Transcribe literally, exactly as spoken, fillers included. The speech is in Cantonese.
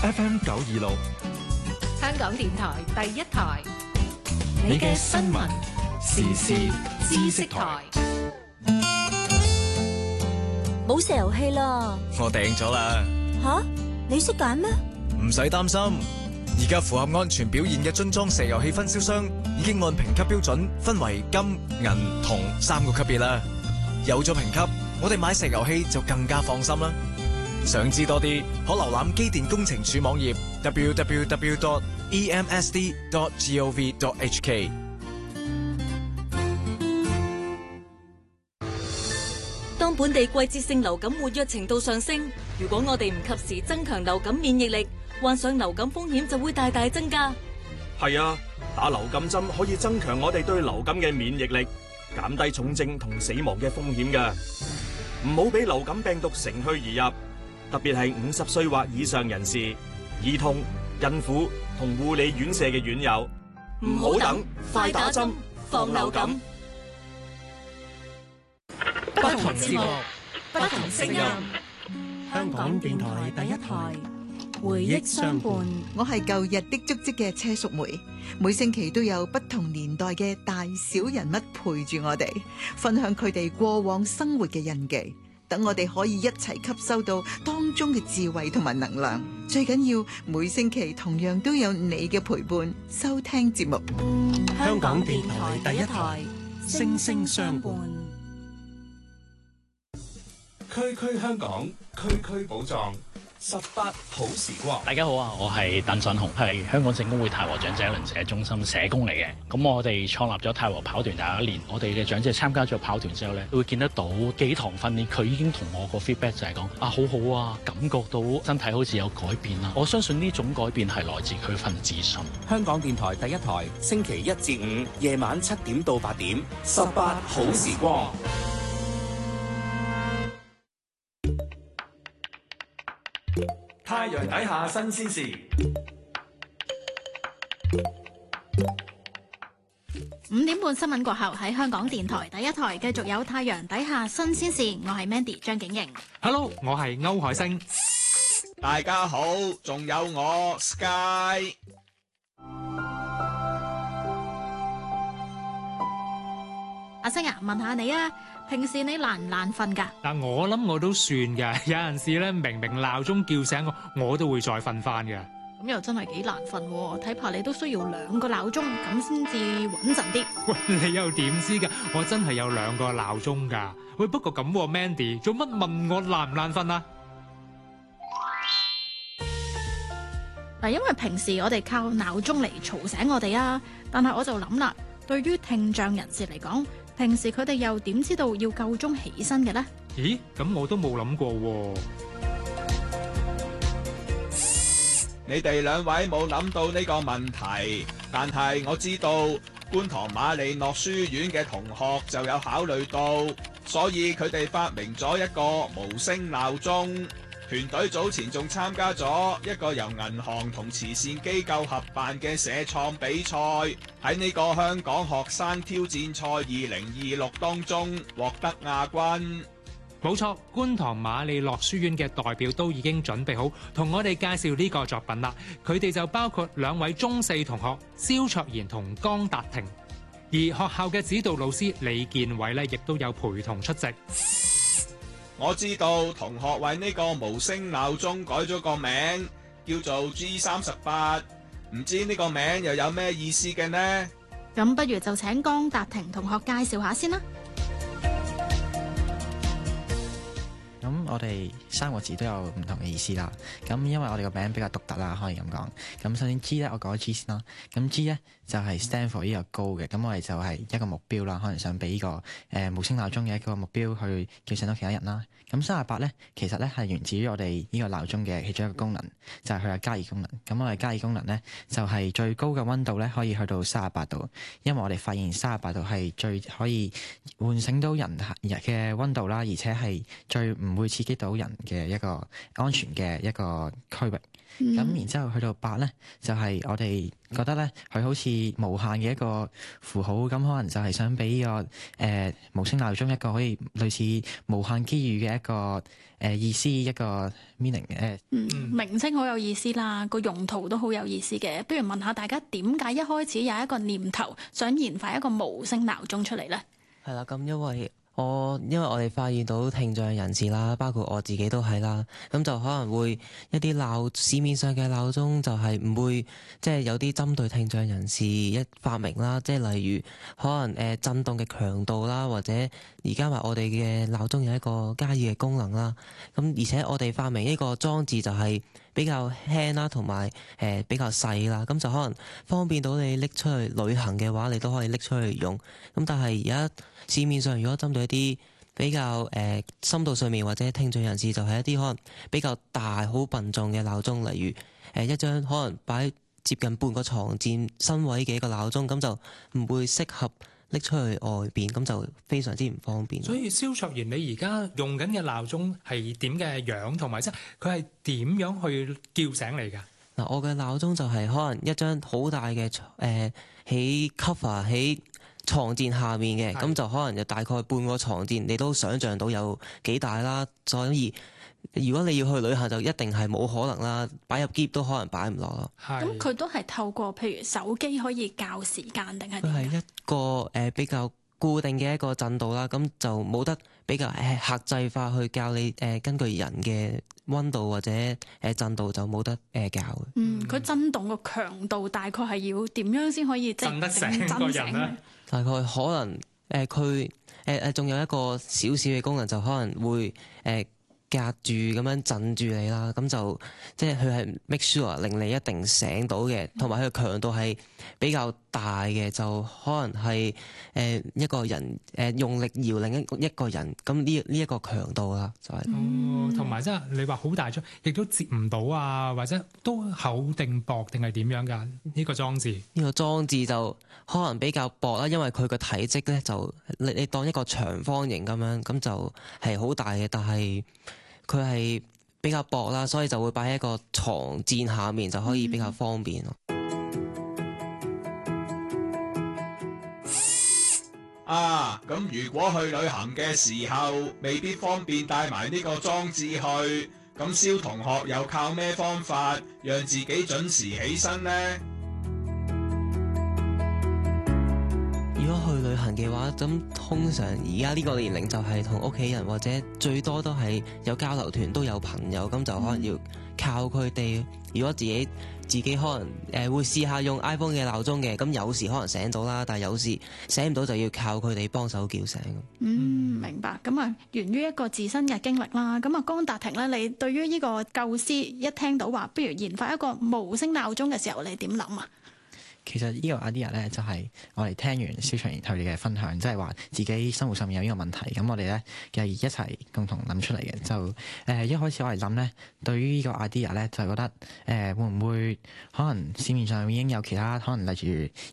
F M 九二六， 香港電台第一台， 你嘅新聞時事知識台。 冇石油氣啦！ 我訂咗啦。 吓，你識揀咩？ 唔使擔心，而家符合安全表現嘅樽裝石油氣分銷商已經按評級標準分為金、銀、銅三個級別啦。有咗評級，我哋買石油氣就更加放心啦。想知多啲，可瀏覽機電工程署網頁 double-u double-u double-u dot e m s d dot gov dot h k。 當本地季節性流感活躍程度上升，如果我哋唔及時增強流感免疫力，患上流感風險就會大大增加。 係啊，打流感針可以增強我哋對流感嘅免疫力，減低重症同死亡嘅風險㗎。唔好俾流感病毒乘虛而入，特別係五十歲或以上人士、兒童、孕婦同護理院舍嘅院友。 唔好等，快打針，防流感。 不同節目，不同聲音。 香港電台第一台， 回憶相伴。 我係舊日的足跡嘅車淑梅，每星期都有不同年代嘅大小人物陪住我哋，分享佢哋過往生活嘅印記，等我哋可以一齊吸收到當中嘅智慧同埋能量。最緊要每星期同樣都有你嘅陪伴，收聽節目。 香港電台第一台，聲聲相伴。 區區香港，區區寶藏，十八好時光。 大家好啊，我係鄧振雄，係香港聖公會太和長者鄰舍中心社工嚟嘅。咁我哋創立咗太和跑團第一年，我哋嘅長者參加咗跑團之後咧，會見得到幾堂訓練，佢已經同我個 feedback 就係講啊，好好啊，感覺到身體好似有改變啦。我相信呢種改變係來自佢份自信。 香港電台第一台，星期一至五夜晚七點到八點，十八好時光。 太陽底下新鮮事， 五點半新聞過後喺香港電台第一台繼續有太陽底下新鮮事，我係 Mandy 張景瑩。 Hello， 我係歐海星。 大家好，仲有我 Sky。 阿星啊，問下你啊，平時你懶唔懶瞓㗎？ 嗱，我諗我都算㗎，有陣時咧明明鬧鐘叫醒我，我都會再瞓翻㗎。 咁又真係幾難瞓喎，睇怕你都需要兩個鬧鐘咁先至穩陣啲。 喂，你又點知㗎？我真係有兩個鬧鐘㗎。喂，不過咁喎 ，Mandy 做乜問我懶唔懶瞓啊？ 嗱，因為平時我哋靠鬧鐘嚟嘈醒我哋啊，但係我就諗啦，對於聽障人士嚟講，平時佢哋又點知道要夠鐘起身嘅呢？ 咦，咁我都冇諗過喎。 你哋兩位冇諗到呢個問題，但係我知道觀塘瑪利諾書院嘅同學就有考慮到，所以佢哋發明咗一個無聲鬧鐘。團隊早前仲參加咗一個由銀行同慈善機構合辦嘅社創比賽，喺呢個香港學生挑戰賽二零二六當中獲得亞軍。 冇錯，觀塘瑪利諾書院嘅代表都已經準備好同我哋介紹呢個作品啦。佢哋就包括兩位中四同學蕭卓賢同江達婷，而學校嘅指導老師李建偉呢亦都有陪同出席。 我知道同學為呢個無聲鬧鐘改咗個名，叫做 G 三十八，唔知呢個名又有咩意思嘅呢？ 咁不如就請江達婷同學介紹下先啦。 咁我哋三個字都有唔同嘅意思啦。咁因為我哋個名比較獨特啦，可以咁講。咁首先 G 咧，我講 G 先啦。咁 G 咧就係 stand for 呢個 goal嘅。咁我哋就係一個目標啦，可能想俾呢個誒無聲鬧鐘嘅一個目標去叫醒到其他人啦。咁三十八咧，其實咧係源自於我哋呢個鬧鐘嘅其中一個功能，就係佢嘅加熱功能。咁我哋加熱功能咧就係最高嘅溫度咧可以去到三十八度，因為我哋發現三十八度係最可以喚醒到人嘅溫度啦，而且係最唔會刺激到人嘅一個安全嘅一個區域。 咁、嗯、然之後去到八咧，就係、是、我哋覺得咧，佢好似無限嘅一個符號，咁可能就係想俾呢、這個誒、呃、無聲鬧鐘一個可以類似無限機遇嘅一個誒、呃、意思，一個 meaning 嘅、呃。 嗯，名稱好有意思啦，個用途都好有意思嘅。不如問下大家點解一開始有一個念頭想研發一個無聲鬧鐘出嚟咧？ 係啦，咁因為我因為我哋發現到聽障人士啦，包括我自己都係啦，咁就可能會一啲鬧市面上嘅鬧鐘就係唔會即係有啲針對聽障人士一發明啦，即係例如可能誒震動嘅強度啦，或者而家話我哋嘅鬧鐘有一個加熱嘅功能啦，咁而且我哋發明呢個裝置就係比較輕啦，同埋誒比較細啦，咁就可能方便到你拎出去旅行嘅話，你都可以拎出去用。咁但係而家市面上如果針對一啲比較誒、呃、深度上面或者聽障人士，就係一啲可能比較大好笨重嘅鬧鐘，例如誒、呃、一張可能擺接近半個床墊身位嘅一個鬧鐘，咁就唔會適合拎出去外邊，咁就非常之唔方便。 所以蕭卓賢，你而家用緊嘅鬧鐘係點嘅樣，同埋即係佢係點樣去叫醒你㗎？ 嗱，我嘅鬧鐘就係可能一張好大嘅誒喺 cover 喺床墊下面嘅，咁就可能就大概半個床墊，你都想像到有幾大啦。所以如果你要去旅行，就一定係冇可能啦，擺入喼都可能擺唔落咯。 咁佢都係透過譬如手機可以校時間定係點？ 佢係一個誒、呃、比較固定嘅一個震度啦，咁就冇得比較誒客製化去教你誒、呃、根據人嘅溫度或者誒震度就冇得誒教嘅。 嗯，佢震動個強度大概係要點樣先可以即係震得醒個人咧？ 大概可能誒佢誒誒仲有一個少少嘅功能，就可能會誒。呃隔住咁樣震住你啦，咁就即係佢係 make sure 令你一定醒到嘅，同埋佢嘅強度係比較大嘅，就可能係誒一個人誒用力搖另一一個人，咁呢呢一個強度啦，就係。 哦，同埋即係你話好大張，亦都接唔到啊，或者都厚定薄定係點樣㗎？呢個裝置呢個裝置就可能比較薄啦，因為佢個體積咧就你你當一個長方形咁樣，咁就係好大嘅，但係佢係比較薄啦，所以就會擺喺一個床墊下面，就可以比較方便咯。 啊，咁如果去旅行嘅時候未必方便帶埋呢個裝置去，咁蕭同學又靠咩方法讓自己準時起身呢？ 如果去旅行嘅話，咁通常而家呢個年齡就係同屋企人或者最多都係有交流團，都有朋友，咁就可能要靠佢哋。如果自己自己可能誒、呃、會試下用 iPhone 嘅鬧鐘嘅，咁有時可能醒到啦，但係有時醒唔到就要靠佢哋幫手叫醒。 嗯，明白。咁啊，源於一個自身嘅經歷啦。咁啊，江達廷咧，你對於呢個構思一聽到話，不如研發一個無聲鬧鐘嘅時候，你點諗啊？ 其實呢個 idea 咧就係我哋聽完蕭卓賢佢哋嘅分享，即係話自己生活上面有呢個問題，咁我哋咧嘅一齊共同諗出嚟嘅。就誒、呃、一開始我哋諗咧，對於呢個 idea 咧就係覺得誒、呃、會唔會可能市面上已經有其他可能例如